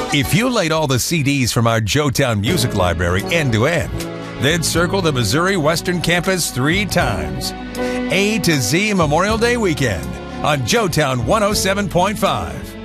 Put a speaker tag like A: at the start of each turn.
A: If you laid all the CDs from our Joetown Music Library end to end, then circle the Missouri Western Campus 3 times. A to Z Memorial Day weekend on Joetown 107.5.